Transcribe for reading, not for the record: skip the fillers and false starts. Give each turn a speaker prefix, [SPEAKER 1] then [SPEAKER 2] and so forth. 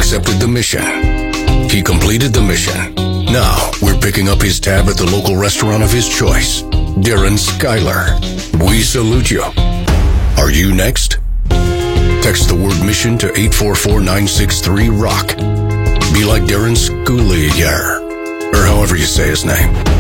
[SPEAKER 1] accepted the mission. He completed the mission. Now, we're picking up his tab at the local restaurant of his choice. Darren Skylar. We salute you. Are you next? Text the word mission to 844-963-ROCK. Be like Darren Sculier, or however you say his name.